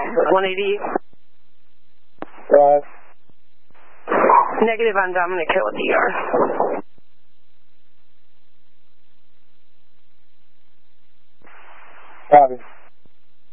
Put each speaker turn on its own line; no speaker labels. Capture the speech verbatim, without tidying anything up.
one eighty.
Five.
Negative on Dominic Hill at the E R.
Copy.